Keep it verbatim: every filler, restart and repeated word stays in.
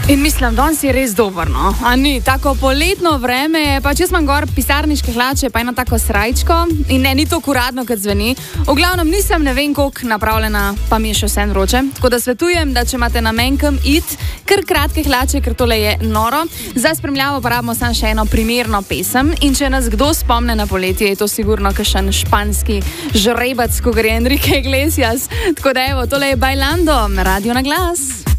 In mislim, danes je res dober, no? A ni, tako poletno vreme, pa če smo gor pisarniške hlače, pa eno tako srajčko in ne, ni to uradno, kot zveni. V glavnem nisem ne vem koliko napravljena, pa mi je še vse vroče. Tako da svetujem, da če imate namen kam iti, kar kratke hlače, ker tole je noro. Za spremljavo pa rabimo samo še eno primerno pesem in če nas kdo spomne na poletje, je to sigurno kakšen španski žrebec, ko gre Enrique Iglesias. Tako da evo, tole je Bailando, Radio na glas.